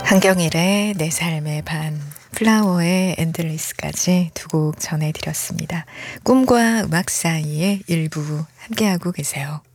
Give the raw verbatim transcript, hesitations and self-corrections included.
한경일의 내 삶의 반, 플라워의 엔들리스까지 두 곡 전해드렸습니다. 꿈과 음악 사이의 일부 함께하고 계세요.